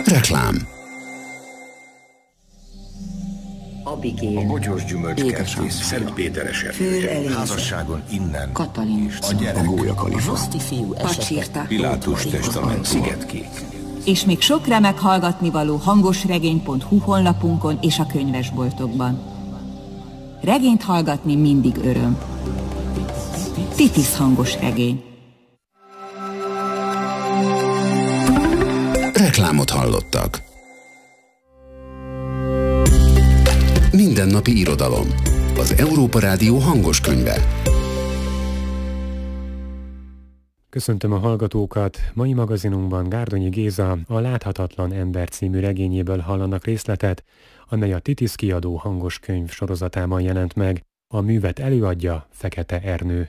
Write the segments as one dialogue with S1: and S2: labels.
S1: Reklám.
S2: Abigail,
S3: a bogyós gyümölcskertész, Szentpéteres Erdő, házasságon innen,
S2: Katalin,
S3: a gyerek,
S1: A Gólya Kalifa,
S2: Roszti fiú Pacsirta,
S3: Pilátus testament, Szigetkék.
S4: És még sok remek hallgatnivaló hangosregény.hu honlapunkon és a könyvesboltokban. Regényt hallgatni mindig öröm. Titis hangos regény.
S1: Reklámot hallottak. Mindennapi irodalom. Az Európa Rádió hangos könyve.
S5: Köszöntöm a hallgatókat! Mai magazinunkban Gárdonyi Géza a Láthatatlan ember című regényéből hallanak részletet, amely a Titis kiadó hangos könyv sorozatában jelent meg. A művet előadja Fekete Ernő.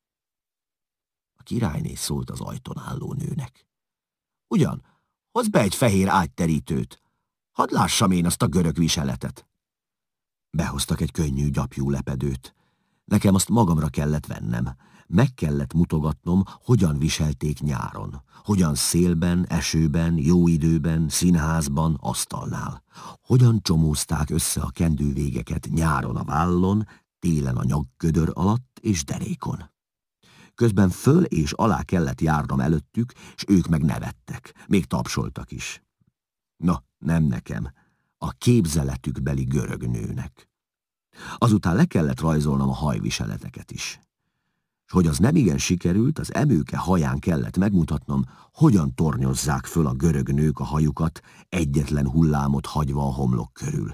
S6: A királyné szólt az ajtón álló nőnek. Ugyan, hozz be egy fehér ágyterítőt. Hadd lássam én azt a görög viseletet. Behoztak egy könnyű gyapjú lepedőt. Nekem azt magamra kellett vennem. Meg kellett mutogatnom, hogyan viselték nyáron. Hogyan szélben, esőben, jó időben, színházban, asztalnál. Hogyan csomózták össze a kendővégeket nyáron a vállon, télen a nyakgödör alatt és derékon. Közben föl és alá kellett járnom előttük, s ők meg nevettek, még tapsoltak is. Na, nem nekem, a képzeletükbeli görög nőnek. Azután le kellett rajzolnom a hajviseleteket is. S hogy az nem igen sikerült, az emőke haján kellett megmutatnom, hogyan tornyozzák föl a görög nők a hajukat, egyetlen hullámot hagyva a homlok körül.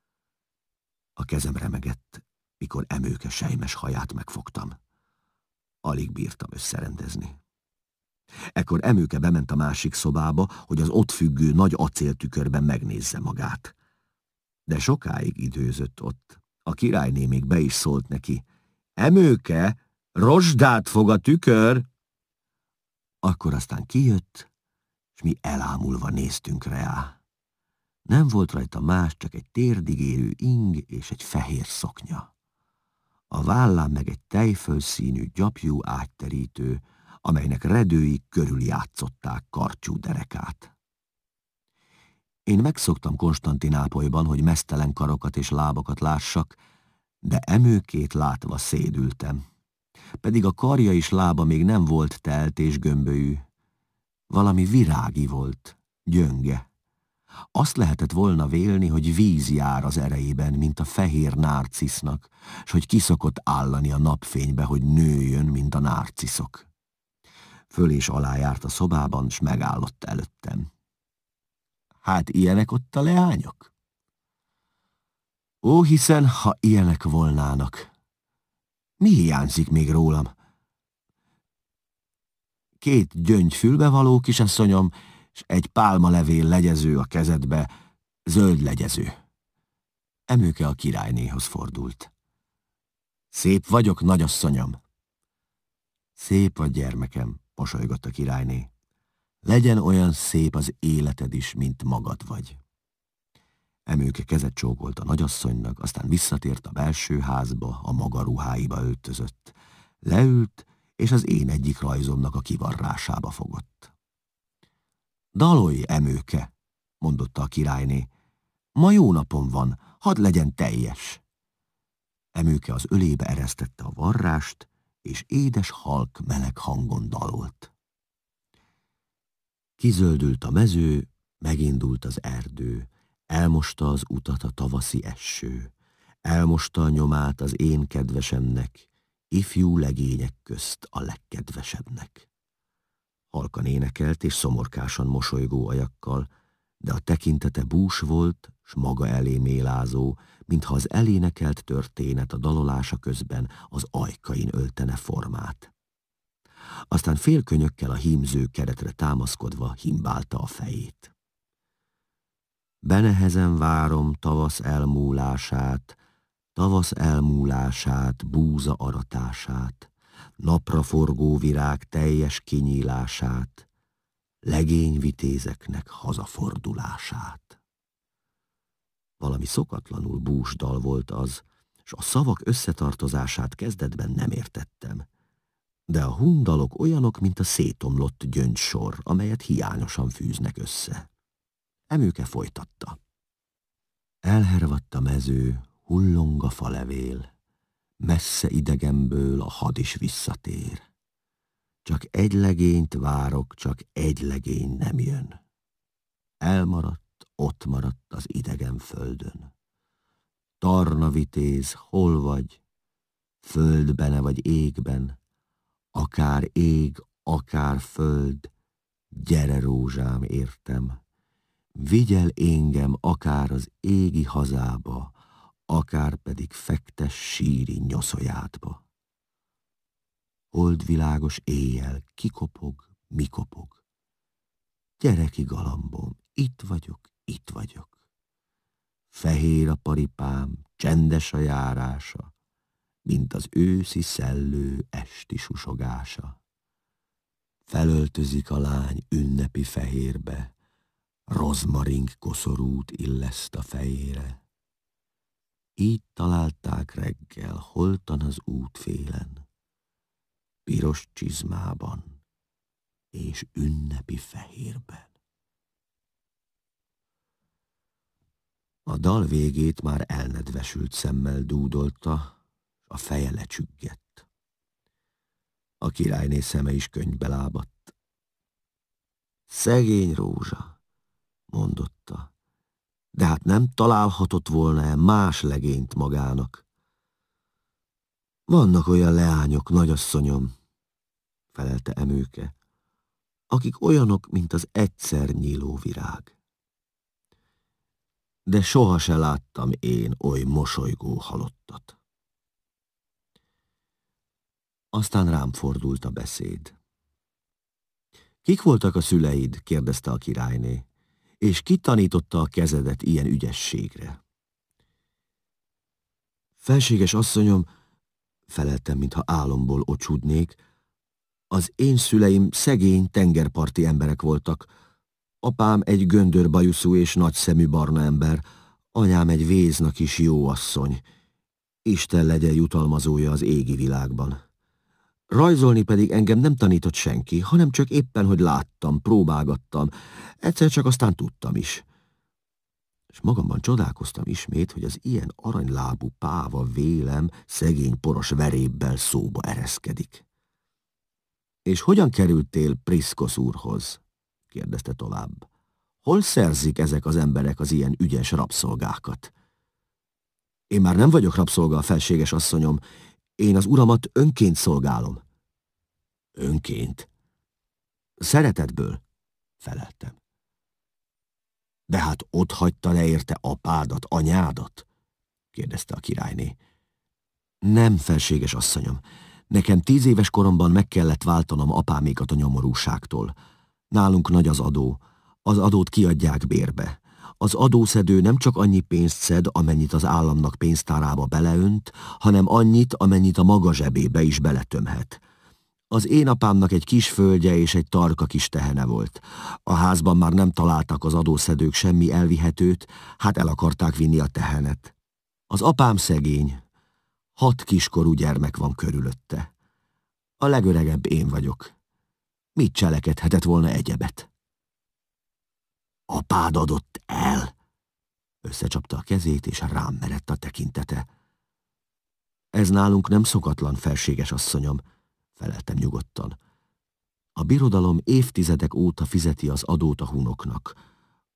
S6: A kezem remegett, mikor emőke sejmes haját megfogtam. Alig bírtam összerendezni. Ekkor emőke bement a másik szobába, hogy az ott függő nagy acéltükörben megnézze magát. De sokáig időzött ott. A királyné még be is szólt neki. Emőke, rozsdát fog a tükör! Akkor aztán kijött, és mi elámulva néztünk rá. Nem volt rajta más, csak egy térdig érő ing és egy fehér szoknya. A vállán meg egy tejfölszínű gyapjú ágyterítő, amelynek redőig körül játszották karcsú derekát. Én megszoktam Konstantinápolyban, hogy meztelen karokat és lábakat lássak, de emőkét látva szédültem. Pedig a karja és lába még nem volt telt és gömbölyű. Valami virági volt, gyönge. Azt lehetett volna vélni, hogy víz jár az erejében, mint a fehér nárcisznak, s hogy kiszokott állani a napfénybe, hogy nőjön, mint a nárciszok. Föl és alá járt a szobában, s megállott előttem. Hát ilyenek ott a leányok? Ó, hiszen, ha ilyenek volnának. Mi hiányzik még rólam? 2 gyöngyfülbevaló kisasszonyom, s egy pálmalevél legyező a kezedbe, zöld legyező. Emőke a királynéhoz fordult. Szép vagyok, nagyasszonyom. Szép vagy, gyermekem, mosolygott a királyné. Legyen olyan szép az életed is, mint magad vagy. Emőke kezet csókolt a nagyasszonynak, aztán visszatért a belső házba, a maga ruháiba öltözött. Leült, és az én egyik rajzomnak a kivarrásába fogott. Dalolj, Emőke, mondotta a királyné. Ma jó napom van, hadd legyen teljes. Emőke az ölébe eresztette a varrást, és édes halk meleg hangon dalolt. Kizöldült a mező, megindult az erdő, elmosta az utat a tavaszi eső, elmosta a nyomát az én kedvesemnek, ifjú legények közt a legkedvesebbnek. Halkan énekelt és szomorkásan mosolygó ajakkal, de a tekintete bús volt, s maga elé mélázó, mintha az elénekelt történet a dalolása közben az ajkain öltene formát. Aztán félkönyökkel a hímző keretre támaszkodva himbálta a fejét. Benehezen várom tavasz elmúlását, búza aratását, napra forgó virág teljes kinyílását, legényvitézeknek hazafordulását. Valami szokatlanul bús dal volt az, s a szavak összetartozását kezdetben nem értettem. De a hundalok olyanok, mint a szétomlott gyöngysor, amelyet hiányosan fűznek össze. Emőke folytatta. Elhervadt a mező, hullong a falevél, messze idegemből a had is visszatér. Csak egy legényt várok, csak egy legény nem jön. Elmaradt, ott maradt az idegen földön. Tarna vitéz, hol vagy? Földbene vagy égben? Akár ég, akár föld, gyere rózsám, értem. Vigyel engem akár az égi hazába, akár pedig fektes síri nyoszojádba. Holdvilágos éjjel, ki kopog, mi kopog. Gyere ki, galambom, itt vagyok. Fehér a paripám, csendes a járása, mint az őszi szellő esti susogása. Felöltözik a lány ünnepi fehérbe, rozmarink koszorút illeszt a fejére. Így találták reggel holtan az útfélen, piros csizmában és ünnepi fehérben. A dal végét már elnedvesült szemmel dúdolta, a feje lecsüggett. A királyné szeme is könnybe lábadt. Szegény rózsa, mondotta, de hát nem találhatott volna-e más legényt magának? Vannak olyan leányok, nagyasszonyom, felelte Emőke, akik olyanok, mint az egyszer nyíló virág. De soha se láttam én oly mosolygó halottat. Aztán rám fordult a beszéd. Kik voltak a szüleid? Kérdezte a királyné. És ki tanította a kezedet ilyen ügyességre? Felséges asszonyom, feleltem, mintha álomból ocsúdnék, az én szüleim szegény tengerparti emberek voltak. Apám egy göndörbajuszú és nagyszemű barna ember, anyám egy vézna kis jó asszony. Isten legyen jutalmazója az égi világban. Rajzolni pedig engem nem tanított senki, hanem csak éppen, hogy láttam, próbálgattam, egyszer csak aztán tudtam is. És magamban csodálkoztam ismét, hogy az ilyen aranylábú páva vélem szegény poros verébbel szóba ereszkedik. És hogyan kerültél Priszkosz úrhoz? Kérdezte tovább. Hol szerzik ezek az emberek az ilyen ügyes rabszolgákat? Én már nem vagyok rabszolga, felséges asszonyom, én az uramat önként szolgálom. Önként? Szeretetből, feleltem. De hát ott hagyta-e érte apádat, anyádat? Kérdezte a királyné. Nem, felséges asszonyom. Nekem 10 éves koromban meg kellett váltanom apámékat a nyomorúságtól. Nálunk nagy az adó. Az adót kiadják bérbe. Az adószedő nem csak annyi pénzt szed, amennyit az államnak pénztárába beleönt, hanem annyit, amennyit a maga zsebébe is beletömhet. Az én apámnak egy kis földje és egy tarka kis tehene volt. A házban már nem találtak az adószedők semmi elvihetőt, hát el akarták vinni a tehenet. Az apám szegény. 6 kiskorú gyermek van körülötte. A legöregebb én vagyok. Mit cselekedhetett volna egyebet? Apád adott el? Összecsapta a kezét, és rám merett a tekintete. Ez nálunk nem szokatlan, felséges asszonyom, feleltem nyugodtan. A birodalom évtizedek óta fizeti az adót a hunoknak.